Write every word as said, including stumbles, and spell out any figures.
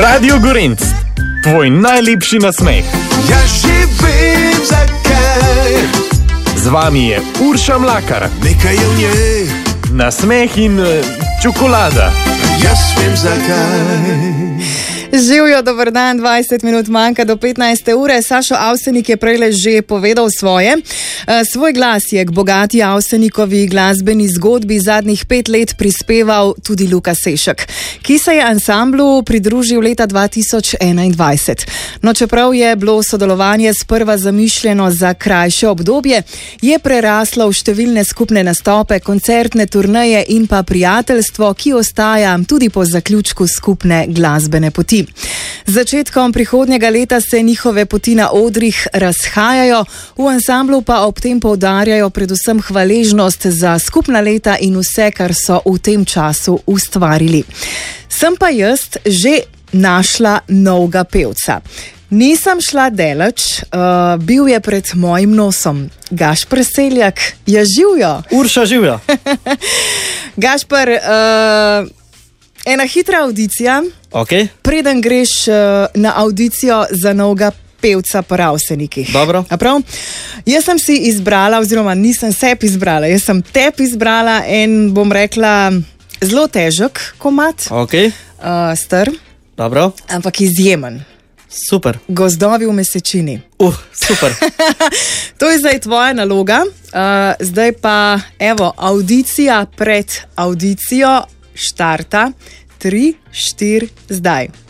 Radio Gorenc, tvoj najlepši nasmeh. Ja živim, zakaj? Z vami je Urša Mlakar. Nekaj je v njej. Nasmeh in uh, čokolada. Jaz vem, zakaj. Živijo, dober dan, dvajset minut manjka do petnajste ure. Sašo Avsenik je prejle že povedal svoje. Svoj glas je k bogati Avsenikovi glasbeni zgodbi zadnjih pet let prispeval tudi Luka Sešek, ki se je ansamblu pridružil leta dva tisoč enaindvajset. No, čeprav je bilo sodelovanje sprva zamišljeno za krajše obdobje, je preraslo v številne skupne nastope, koncertne turneje in pa prijateljstvo, ki ostaja tudi po zaključku skupne glasbene poti. Z začetkom prihodnjega leta se njihove poti na odrih razhajajo, v ansamblu pa ob tem poudarjajo predvsem hvaležnost za skupna leta in vse, kar so v tem času ustvarili. Sem pa jaz že našla novega pevca. Nisem šla daleč, uh, bil je pred mojim nosom. Gašper Seljak, je živjo. Urša živjo. Gašper, uh, ena hitra audicija. Okay. Preden greš uh, na audicijo za novega pevca po Avsenikih. Dobro. Jaz sem si izbrala, oziroma nisem sebi izbrala, jaz sem tebi izbrala en, bom rekla, zelo težek komad. Okay. Uh, star. Dobro. Ampak izjemen. Super. Gozdovi v mesečini. Uh, super. To je zdaj tvoja naloga. Uh, zdaj pa, evo, audicija pred audicijo štarta. Tri, štiri, zdaj.